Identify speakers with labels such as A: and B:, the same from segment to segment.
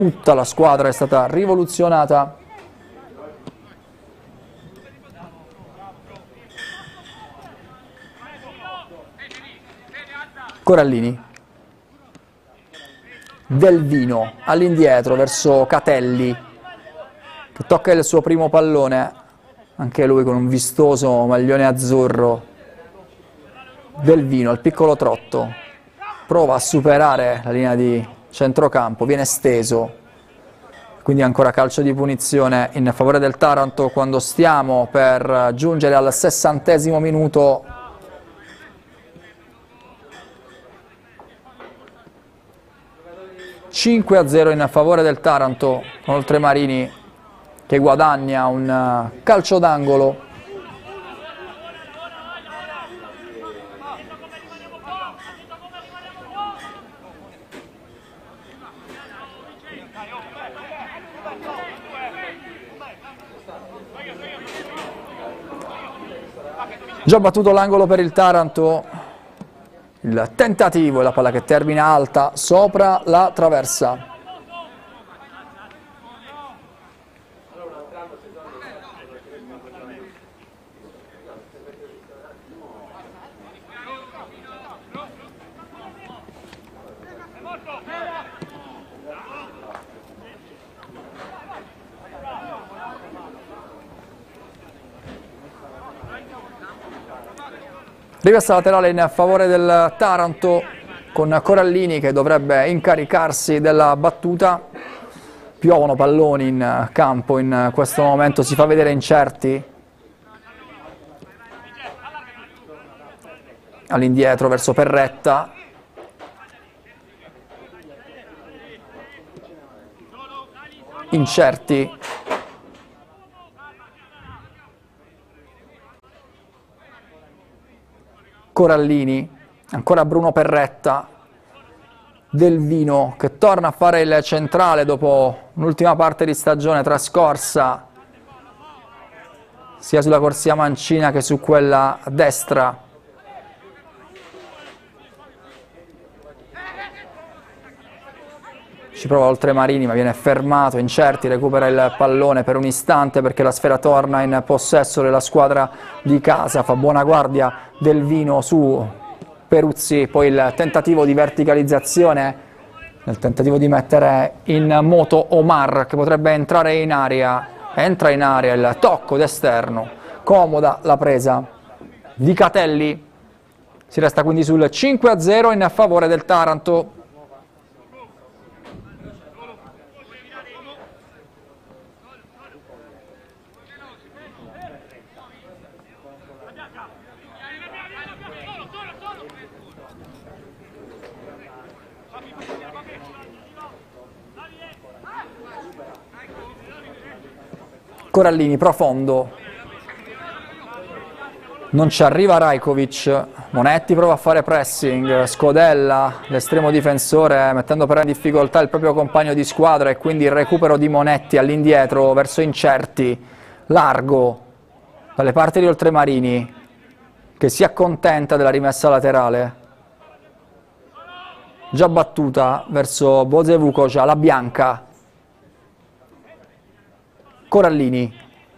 A: Tutta la squadra è stata rivoluzionata. Corallini. Del Vino all'indietro verso Catelli, che tocca il suo primo pallone, anche lui con un vistoso maglione azzurro. Del Vino al piccolo trotto, prova a superare la linea di centrocampo, viene steso, quindi ancora calcio di punizione in favore del Taranto quando stiamo per giungere al 60° minuto. (5-0) in favore del Taranto, con Oltremarini che guadagna un calcio d'angolo. Già battuto l'angolo per il Taranto, il tentativo e la palla che termina alta sopra la traversa. Rimessa laterale in favore del Taranto con Corallini che dovrebbe incaricarsi della battuta. Piovono palloni in campo in questo momento, si fa vedere Incerti. All'indietro verso Perretta. Incerti. Corallini, ancora Bruno Perretta. Del Vino che torna a fare il centrale dopo un'ultima parte di stagione trascorsa sia sulla corsia mancina che su quella a destra. Ci prova Oltremarini ma viene fermato. Incerti recupera il pallone per un istante perché la sfera torna in possesso della squadra di casa. Fa buona guardia Del Vino su Peruzzi, poi il tentativo di verticalizzazione, nel tentativo di mettere in moto Omar che potrebbe entrare in area. Entra in area, il tocco d'esterno, comoda la presa di Catelli. Si resta quindi sul 5-0 in favore del Taranto. Corallini profondo, non ci arriva Rajkovic. Monetti prova a fare pressing, Scodella, l'estremo difensore, mettendo però in difficoltà il proprio compagno di squadra e quindi il recupero di Monetti all'indietro verso Incerti, largo dalle parti di Oltremarini che si accontenta della rimessa laterale, già battuta verso Bozevukoja, la bianca. Corallini,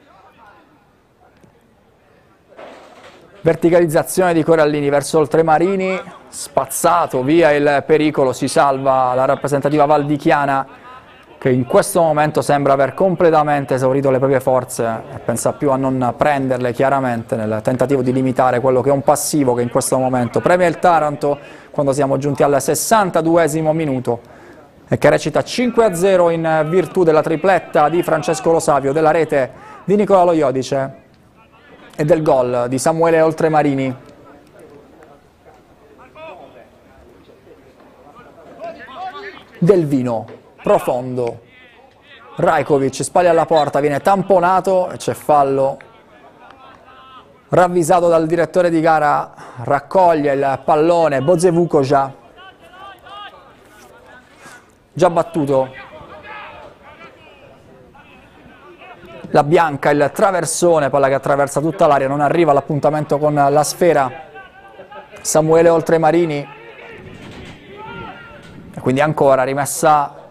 A: verticalizzazione di Corallini verso Oltremarini, spazzato via il pericolo, si salva la rappresentativa valdichiana che in questo momento sembra aver completamente esaurito le proprie forze e pensa più a non prenderle chiaramente nel tentativo di limitare quello che è un passivo che in questo momento premia il Taranto quando siamo giunti al 62° minuto. E che recita 5-0 in virtù della tripletta di Francesco Lo Savio, della rete di Nicola Lo Iodice e del gol di Samuele Oltremarini. Del Vino, profondo, Rajkovic, spalle alla porta, viene tamponato e c'è fallo. Ravvisato dal direttore di gara, raccoglie il pallone Bozevukoja. Già battuto, la bianca, il traversone, palla che attraversa tutta l'area, non arriva all'appuntamento con la sfera Samuele Oltremarini e quindi ancora rimessa